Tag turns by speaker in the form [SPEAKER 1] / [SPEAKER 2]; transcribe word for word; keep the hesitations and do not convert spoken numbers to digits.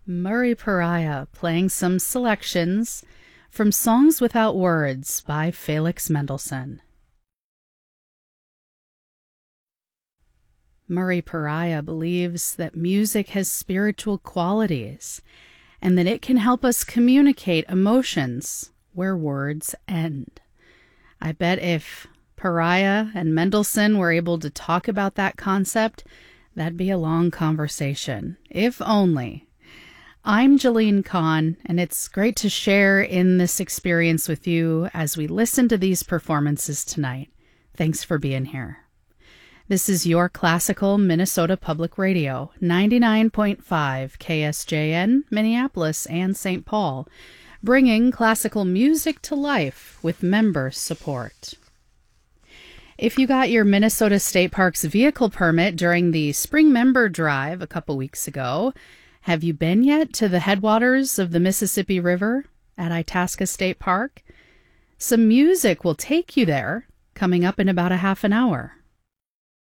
[SPEAKER 1] Murray Pariah playing some selections from Songs Without Words by Felix Mendelssohn. Murray Pariah believes that music has spiritual qualities and that it can help us communicate emotions where words end. I bet if Pariah and Mendelssohn were able to talk about that concept, that'd be a long conversation, if only. I'm Jalene Kahn, and it's great to share in this experience with you as we listen to these performances tonight. Thanks for being here. This is your classical Minnesota Public Radio, ninety-nine point five K S J N, Minneapolis and Saint Paul, bringing classical music to life with member support. If you got your Minnesota State Parks vehicle permit during the Spring Member Drive a couple weeks ago, have you been yet to the headwaters of the Mississippi River at Itasca State Park? Some music will take you there, coming up in about a half an hour.